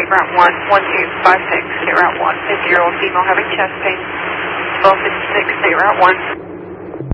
route 1, 1256, stay route 1, 50-year-old female having chest pain, 1256, stay route 1.